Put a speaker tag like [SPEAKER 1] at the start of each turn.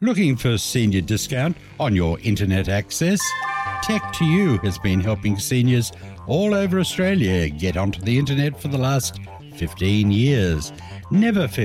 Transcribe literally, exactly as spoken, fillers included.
[SPEAKER 1] Looking for senior discount on your internet access? Tech to You has been helping seniors all over Australia get onto the internet for the last fifteen years. Never feel